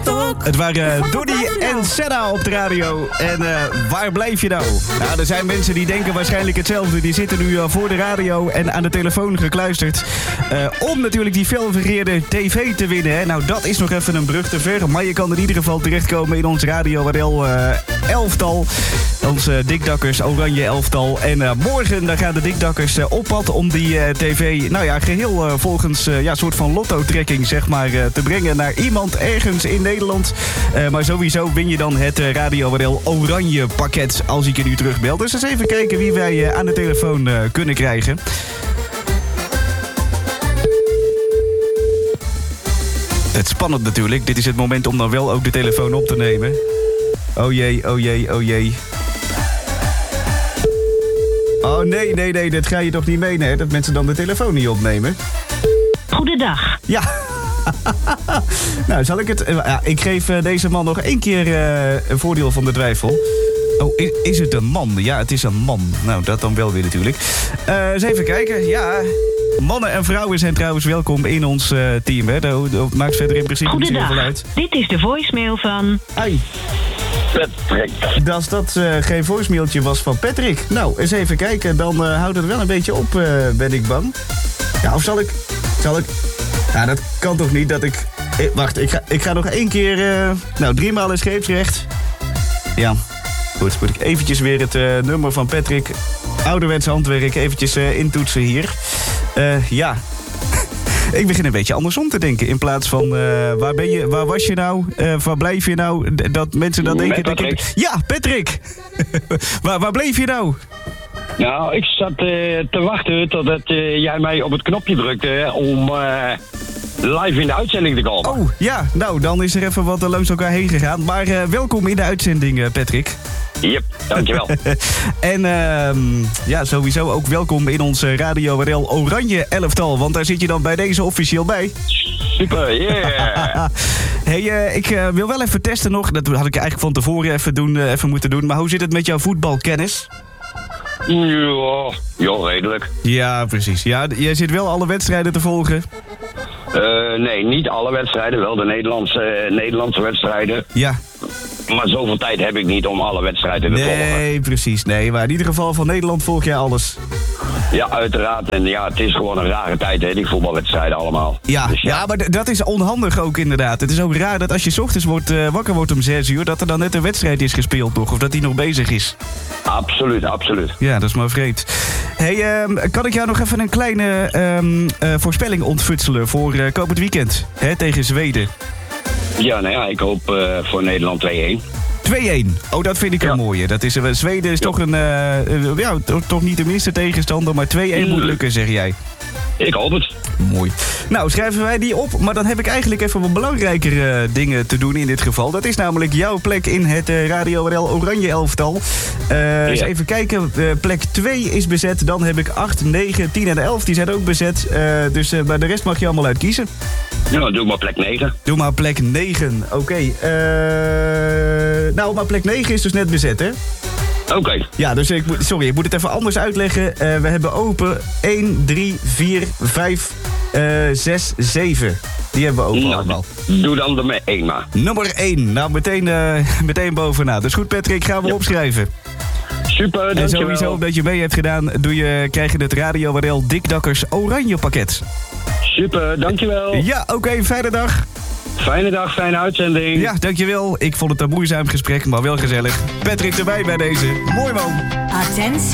Het waren Donny en Senna op de radio. En waar blijf je nou? Nou, er zijn mensen die denken waarschijnlijk hetzelfde. Die zitten nu voor de radio en aan de telefoon gekluisterd. Om natuurlijk die felvergeerde tv te winnen. Hè. Nou, dat is nog even een brug te ver. Maar je kan in ieder geval terechtkomen in ons Radio RL elftal. Ons Dikdakkers Oranje elftal. En morgen dan gaan de Dikdakkers op pad om die tv, nou ja, geheel volgens soort van lotto-trekking, zeg maar, te brengen naar iemand ergens in Nederland. Maar sowieso win je dan het Radio RL Oranje pakket als ik je nu terugbel. Dus eens even kijken wie wij aan de telefoon kunnen krijgen. Het is spannend natuurlijk. Dit is het moment om dan wel ook de telefoon op te nemen. Oh jee, oh jee, oh jee. Oh nee, dat ga je toch niet menen, hè? Dat mensen dan de telefoon niet opnemen. Goedendag. Ja. Nou, zal ik het... ik geef deze man nog 1 keer een voordeel van de twijfel. Oh, is het een man? Ja, het is een man. Nou, dat dan wel weer natuurlijk. Eens even kijken. Ja, mannen en vrouwen zijn trouwens welkom in ons team. Hè? Dat maakt verder in principe niet zoveel uit. Dit is de voicemail van... Ai. Patrick. Als dat geen voicemailtje was van Patrick. Nou, eens even kijken. Dan houdt het wel een beetje op, ben ik bang. Ja, of zal ik... Nou, dat kan toch niet dat ik... Wacht, ik ga nog 1 keer... 3 maal in scheepsrecht. Ja, goed. Moet ik eventjes weer het nummer van Patrick... ouderwets handwerk eventjes intoetsen hier. Ja... Ik begin een beetje andersom te denken. In plaats van, waar ben je, waar was je nou? Waar blijf je nou? Dat mensen dan denken... Patrick. Ja, Patrick! waar bleef je nou? Nou, ik zat te wachten totdat jij mij op het knopje drukte om live in de uitzending te komen. Oh, ja. Nou, dan is er even wat langs elkaar heen gegaan. Maar welkom in de uitzending, Patrick. Yep, dankjewel. En sowieso ook welkom in ons Radio RL Oranje elftal. Want daar zit je dan bij deze officieel bij. Super, yeah. Hey, ik wil wel even testen nog. Dat had ik eigenlijk van tevoren even moeten doen. Maar hoe zit het met jouw voetbalkennis? Ja, redelijk. Ja, precies. Ja, jij zit wel alle wedstrijden te volgen? Nee, niet alle wedstrijden. Wel de Nederlandse wedstrijden. Ja. Maar zoveel tijd heb ik niet om alle wedstrijden te volgen. Nee, precies. Nee, maar in ieder geval van Nederland volg jij alles. Ja, uiteraard. En ja, het is gewoon een rare tijd, hè, die voetbalwedstrijden allemaal. Ja, dus ja, maar dat is onhandig ook inderdaad. Het is ook raar dat als je 's ochtends wakker wordt om 6 uur... dat er dan net een wedstrijd is gespeeld nog, of dat die nog bezig is. Absoluut, absoluut. Ja, dat is maar vreemd. Hey, kan ik jou nog even een kleine voorspelling ontfutselen voor komend weekend? Hè, tegen Zweden. Ja, nou ja, ik hoop voor Nederland 2-1. 2-1. Oh, dat vind ik een mooie. Dat is, Zweden is toch toch niet de minste tegenstander, maar 2-1 moet lukken, zeg jij. Ik hoop het. Mooi. Nou, schrijven wij die op. Maar dan heb ik eigenlijk even wat belangrijkere dingen te doen in dit geval. Dat is namelijk jouw plek in het Radio RL Oranje elftal. Eens even kijken. Plek 2 is bezet. Dan heb ik 8, 9, 10 en 11. Die zijn ook bezet. Maar de rest mag je allemaal uitkiezen. Ja, doe maar plek 9. Doe maar plek 9. Oké. Maar plek 9 is dus net bezet, hè? Oké. Ja, dus ik moet het even anders uitleggen. We hebben open 1, 3, 4, 5, 6, 7. Die hebben we open allemaal. Doe dan de 1 maar. Nummer 1. Nou, meteen bovenaan. Dus goed, Patrick, gaan we opschrijven. Super, dankjewel. En sowieso, omdat je mee hebt gedaan, krijg je het Radio RL Dikdakkers Oranje pakket. Super, dankjewel. Ja, oké, fijne dag. Fijne dag, fijne uitzending. Ja, dankjewel. Ik vond het een moeizaam gesprek, maar wel gezellig. Patrick erbij bij deze. Mooi man. Attentie.